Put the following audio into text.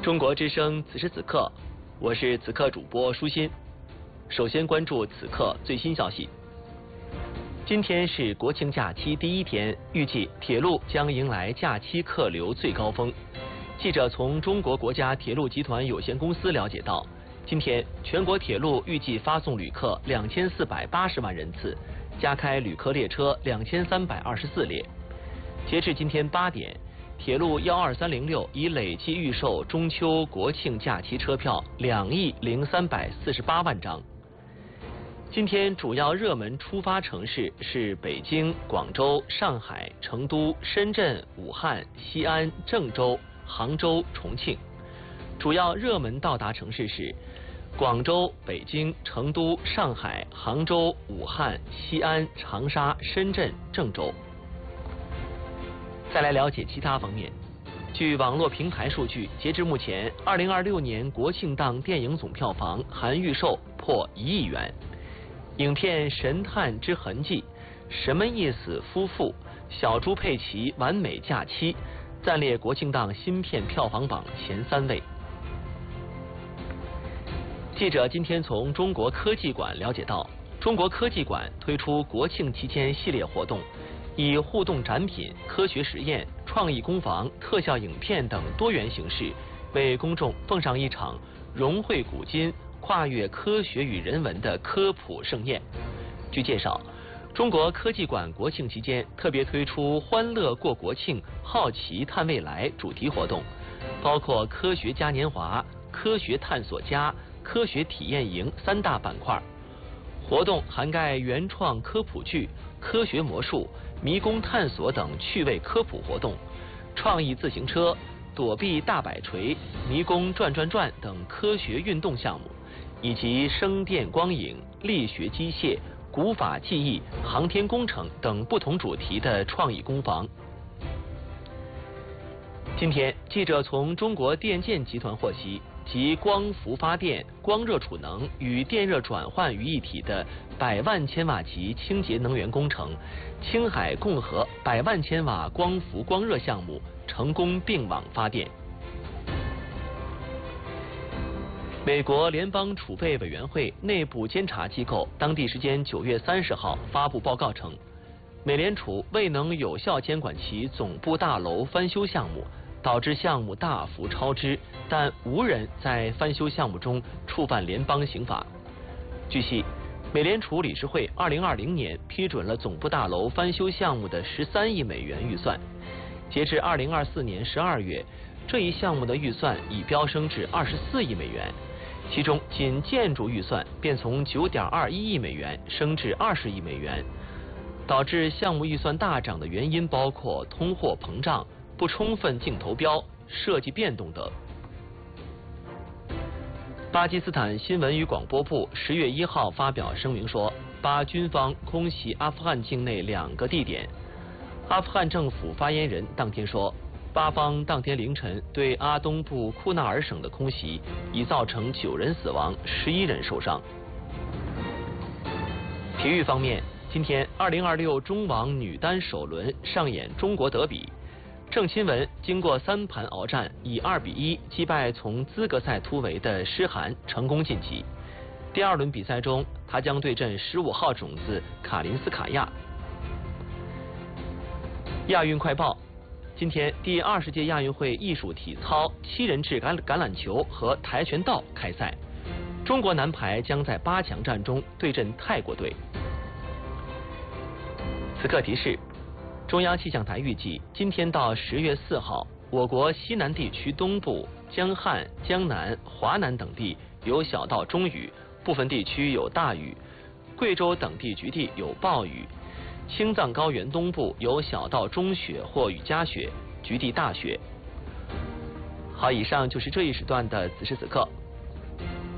中国之声此时此刻，我是此刻主播舒心。首先关注此刻最新消息。今天是国庆假期第一天，预计铁路将迎来假期客流最高峰。记者从中国国家铁路集团有限公司了解到，今天全国铁路预计发送旅客2480万人次，加开旅客列车2324列。截至今天8点，铁路12306已累计预售中秋国庆假期车票2亿0348万张。今天主要热门出发城市是北京、广州、上海、成都、深圳、武汉、西安、郑州、杭州、重庆。主要热门到达城市是广州、北京、成都、上海、杭州、武汉、西安、长沙、深圳、郑州。再来了解其他方面。据网络平台数据，截至目前，2026年国庆档电影总票房含预售破1亿元。影片《神探之痕迹》、什么意思夫妇、小猪佩奇完美假期暂列国庆档新片票房榜前3位。记者今天从中国科技馆了解到，中国科技馆推出国庆期间系列活动，以互动展品、科学实验、创意工坊、特效影片等多元形式，为公众奉上一场融汇古今、跨越科学与人文的科普盛宴。据介绍，中国科技馆国庆期间特别推出欢乐过国庆、好奇探未来主题活动，包括科学嘉年华、科学探索家、科学体验营3大板块。活动涵盖原创科普剧、科学魔术、迷宫探索等趣味科普活动，创意自行车、躲避大摆锤、迷宫转转转等科学运动项目，以及声电光影、力学机械、古法技艺、航天工程等不同主题的创意工坊。今天，记者从中国电建集团获悉，集光伏发电、光热储能与电热转换于一体的100万千瓦级清洁能源工程青海共和100万千瓦光伏光热项目成功并网发电。美国联邦储备委员会内部监察机构当地时间9月30号发布报告称，美联储未能有效监管其总部大楼翻修项目，导致项目大幅超支，但无人在翻修项目中触犯联邦刑法。据悉，美联储理事会2020年批准了总部大楼翻修项目的13亿美元预算，截至2024年12月，这一项目的预算已飙升至24亿美元，其中仅建筑预算便从9.21亿美元升至20亿美元。导致项目预算大涨的原因包括通货膨胀、不充分竞投标、设计变动等。巴基斯坦新闻与广播部10月1号发表声明说，巴军方空袭阿富汗境内2个地点。阿富汗政府发言人当天说，巴方当天凌晨对阿东部库纳尔省的空袭已造成9人死亡、11人受伤。体育方面，今天2026中网女单首轮上演中国德比，郑钦文经过3盘鏖战，以2比1击败从资格赛突围的诗涵，成功晋级。第2轮比赛中，她将对阵15号种子卡林斯卡娅。亚运快报：今天第20届亚运会艺术体操7人制橄榄球和跆拳道开赛，中国男排将在8强战中对阵泰国队。此刻提示：中央气象台预计，今天到10月4号，我国西南地区东部、江汉、江南、华南等地有小到中雨，部分地区有大雨；贵州等地局地有暴雨；青藏高原东部有小到中雪或雨夹雪，局地大雪。好，以上就是这一时段的此时此刻，